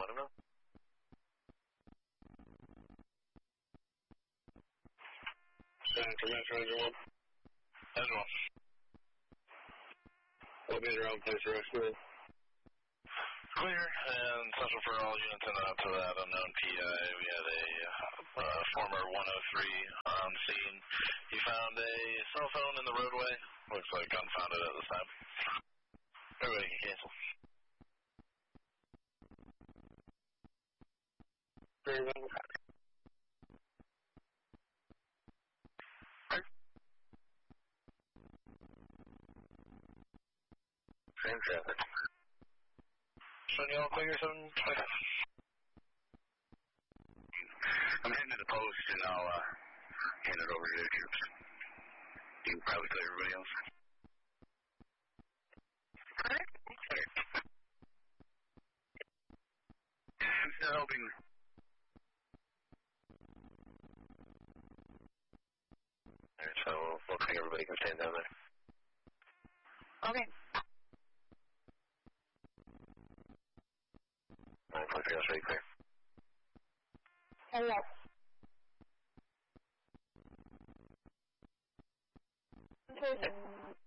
let him know. Center Metro Engine 1. Engine 1. We'll be around place for rescue. Clear, and special for all units in and out to that unknown PI. We had a former 103 on scene. He found a cell phone in the roadway. Looks like unfounded at this time. Everybody can cancel. Very well. Same traffic. Showing you all clear, 725. I'm heading to the post and I'll hand it over to the troops. You can probably clear everybody else. I'm still helping. Alright, so looks like everybody can stand down there. Okay. 9.3, that's ready, clear. Hello. Okay.